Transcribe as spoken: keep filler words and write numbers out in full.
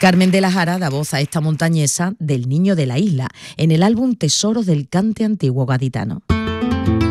Carmen de la Jara da voz a esta montañesa del Niño de la Isla en el álbum Tesoros del Cante Antiguo Gaditano.